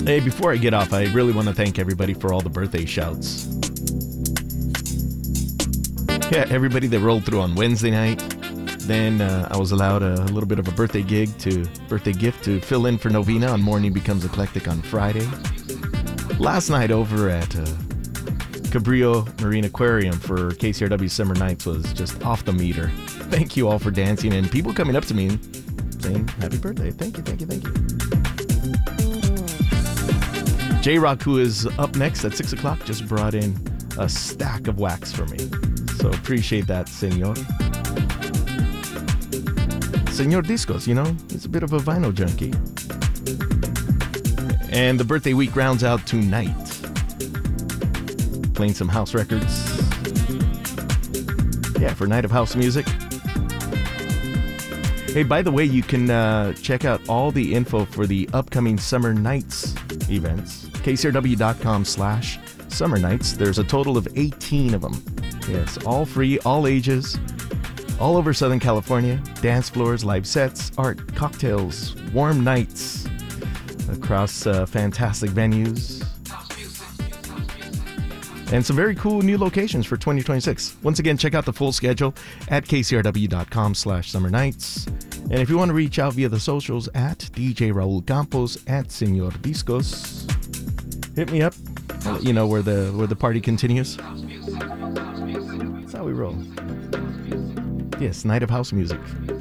Hey, before I get off, I really want to thank everybody for all the birthday shouts. Yeah, everybody that rolled through on Wednesday night. Then I was allowed a little bit of a birthday gift to fill in for Novena on Morning Becomes Eclectic on Friday. Last night over at Cabrillo Marine Aquarium for KCRW Summer Nights was just off the meter. Thank you all for dancing and people coming up to me and saying happy birthday. Thank you. J-Rock, who is up next at 6 o'clock, just brought in a stack of wax for me. So appreciate that, senor. Senor Discos, he's a bit of a vinyl junkie. And the birthday week rounds out tonight. Playing some house records. Yeah, for Night of House Music. Hey, by the way, you can check out all the info for the upcoming Summer Nights events. KCRW.com/Summer Nights. There's a total of 18 of them. Yes, all free, all ages, all over Southern California. Dance floors, live sets, art, cocktails, warm nights across fantastic venues. And some very cool new locations for 2026. Once again, check out the full schedule at KCRW.com/Summer Nights. And if you want to reach out via the socials at DJ Raul Campos at Senor Discos, hit me up. I'll let you know where the party continues. That's how we roll. Yes, Night of House Music.